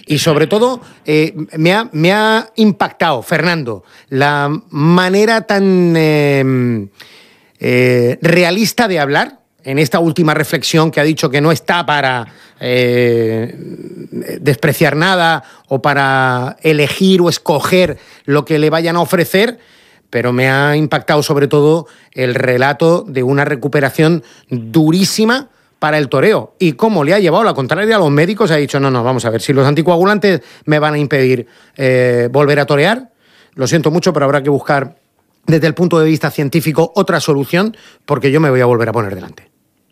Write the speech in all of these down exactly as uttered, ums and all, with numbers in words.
Y sobre todo, eh, me, ha, me ha impactado, Fernando, la manera tan eh, eh, realista de hablar en esta última reflexión que ha dicho que no está para eh, despreciar nada o para elegir o escoger lo que le vayan a ofrecer, pero me ha impactado sobre todo el relato de una recuperación durísima para el toreo y cómo le ha llevado la contraria a los médicos. Ha dicho, no, no, vamos a ver, si los anticoagulantes me van a impedir eh, volver a torear, lo siento mucho, pero habrá que buscar desde el punto de vista científico otra solución, porque yo me voy a volver a poner delante.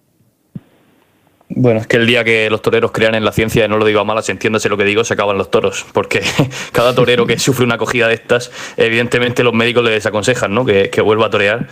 Bueno, es que el día que los toreros crean en la ciencia, no lo digo a malas, entiéndase lo que digo, se acaban los toros, porque cada torero que sufre una acogida de estas, evidentemente los médicos le desaconsejan, ¿no? que, que vuelva a torear,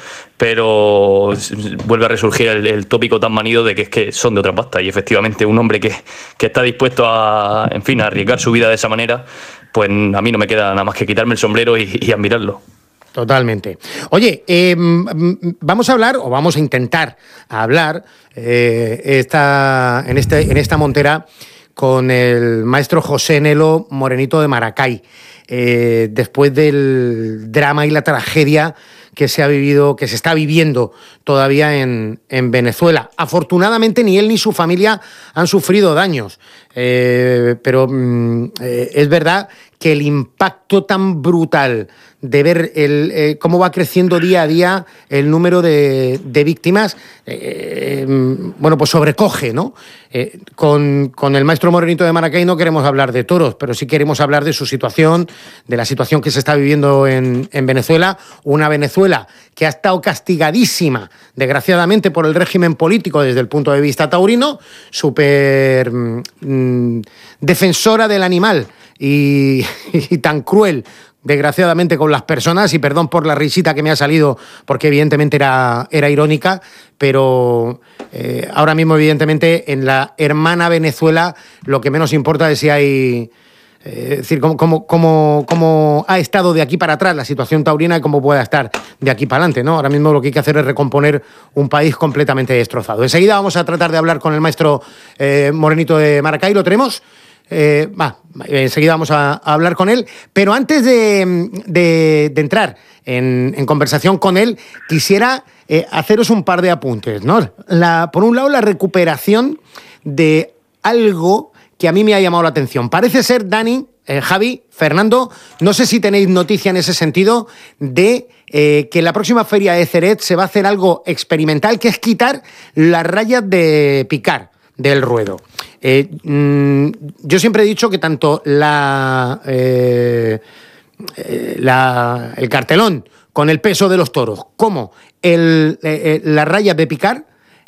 pero vuelve a resurgir el, el tópico tan manido de que es que son de otra pasta, y efectivamente un hombre que, que está dispuesto a, en fin, a arriesgar su vida de esa manera, pues a mí no me queda nada más que quitarme el sombrero y, y admirarlo. Totalmente. Oye, eh, vamos a hablar, o vamos a intentar hablar eh, esta, en, este, en esta montera con el maestro José Nelo Morenito de Maracay, eh, después del drama y la tragedia que se ha vivido, que se está viviendo todavía en, en Venezuela. Afortunadamente ni él ni su familia han sufrido daños, eh, pero mm, eh, es verdad que el impacto tan brutal de ver el, eh, cómo va creciendo día a día el número de, de víctimas, eh, bueno, pues sobrecoge, ¿no? Eh, con, con el maestro Morenito de Maracay no queremos hablar de toros, pero sí queremos hablar de su situación, de la situación que se está viviendo en, en Venezuela, una Venezuela que ha estado castigadísima, desgraciadamente, por el régimen político desde el punto de vista taurino, súper mmm, defensora del animal y, y tan cruel, desgraciadamente, con las personas, y perdón por la risita que me ha salido, porque evidentemente era, era irónica, pero eh, ahora mismo, evidentemente, en la hermana Venezuela lo que menos importa es si hay... Eh, es decir, cómo, cómo, cómo, cómo ha estado de aquí para atrás la situación taurina y cómo pueda estar de aquí para adelante, ¿no? Ahora mismo lo que hay que hacer es recomponer un país completamente destrozado. Enseguida vamos a tratar de hablar con el maestro eh, Morenito de Maracay, ¿lo tenemos? Eh, va, enseguida vamos a, a hablar con él, pero antes de, de, de entrar en, en conversación con él, quisiera eh, haceros un par de apuntes, ¿no? La, por un lado, la recuperación de algo que a mí me ha llamado la atención. Parece ser, Dani, eh, Javi, Fernando, no sé si tenéis noticia en ese sentido, de eh, que en la próxima feria de Ceret se va a hacer algo experimental, que es quitar las rayas de picar del ruedo. Eh, mmm, yo siempre he dicho que tanto la, eh, eh, la, el cartelón con el peso de los toros como el, eh, eh, las rayas de picar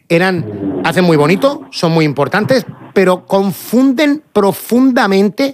eran, hacen muy bonito, son muy importantes, pero confunden profundamente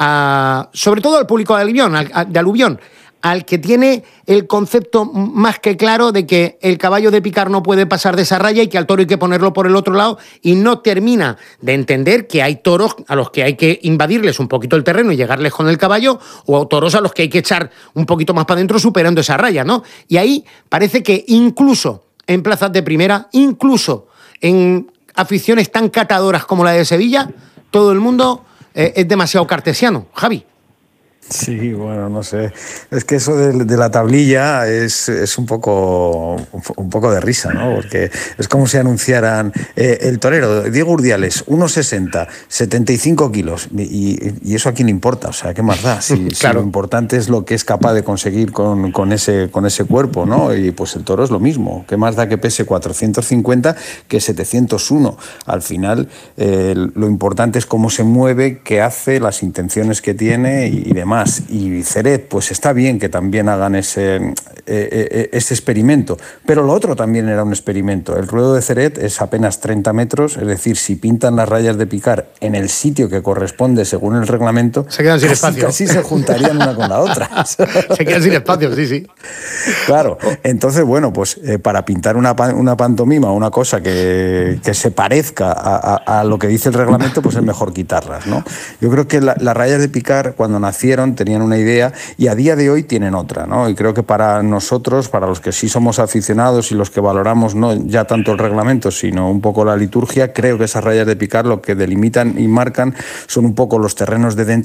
a, sobre todo al público de aluvión, al, a, de aluvión, al que tiene el concepto más que claro de que el caballo de picar no puede pasar de esa raya y que al toro hay que ponerlo por el otro lado, y no termina de entender que hay toros a los que hay que invadirles un poquito el terreno y llegarles con el caballo, o toros a los que hay que echar un poquito más para adentro superando esa raya, ¿no? Y ahí parece que incluso en plazas de primera, incluso en aficiones tan catadoras como la de Sevilla, todo el mundo eh, es demasiado cartesiano. Javi. Sí, bueno, no sé. Es que eso de, de la tablilla es, es un poco un poco de risa, ¿no? Porque es como si anunciaran eh, el torero Diego Urdiales, uno sesenta, setenta y cinco kilos. Y, y eso a quién le importa, o sea, ¿qué más da? Si, claro. Si lo importante es lo que es capaz de conseguir con, con, ese, con ese cuerpo, ¿no? Y pues el toro es lo mismo. ¿Qué más da que pese cuatrocientos cincuenta que setecientos uno? Al final, eh, lo importante es cómo se mueve, qué hace, las intenciones que tiene y, y demás. Y Ceret, pues está bien que también hagan ese, eh, eh, ese experimento, pero lo otro también era un experimento. El ruedo de Ceret es apenas treinta metros, es decir, si pintan las rayas de picar en el sitio que corresponde según el reglamento, se quedan sin casi, espacio. Casi se juntarían una con la otra. Se quedan sin espacio, sí, sí. Claro, entonces, bueno, pues eh, para pintar una, una pantomima, una cosa que, que se parezca a, a, a lo que dice el reglamento, pues es mejor quitarlas, ¿no? Yo creo que la, las rayas de picar, cuando nacieron, tenían una idea y a día de hoy tienen otra, ¿no? Y creo que para nosotros, para los que sí somos aficionados y los que valoramos no ya tanto el reglamento, sino un poco la liturgia, creo que esas rayas de picar lo que delimitan y marcan son un poco los terrenos de dentro